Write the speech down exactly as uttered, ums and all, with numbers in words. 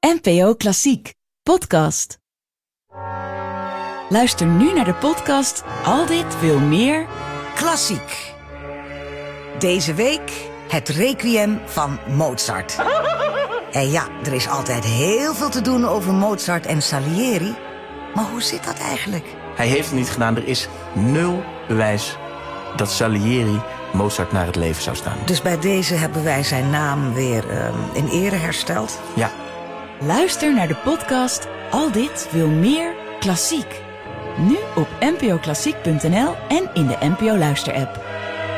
N P O Klassiek podcast. Luister nu naar de podcast Al dit wil meer Klassiek. Deze week het Requiem van Mozart. En ja, er is altijd heel veel te doen over Mozart en Salieri. Maar hoe zit dat eigenlijk? Hij heeft het niet gedaan. Er is nul bewijs dat Salieri Mozart naar het leven zou staan. Dus bij deze hebben wij zijn naam weer uh, in ere hersteld? Ja. Luister naar de podcast Al dit wil meer Klassiek. Nu op n p o klassiek punt n l en in de N P O Luister-app.